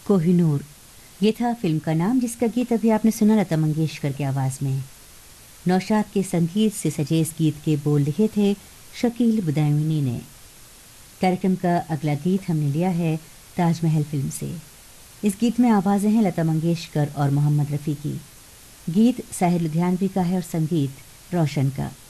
कोहिनूर, ये था फिल्म का नाम, जिसका गीत अभी आपने सुना लता मंगेशकर की आवाज़ में। नौशाद के संगीत से सजे इस गीत के बोल लिखे थे शकील बुदायूनी ने। कार्यक्रम का अगला गीत हमने लिया है ताजमहल फिल्म से। इस गीत में आवाज़ें हैं लता मंगेशकर और मोहम्मद रफ़ी की। गीत साहिर लुधियानवी का है और संगीत रोशन का।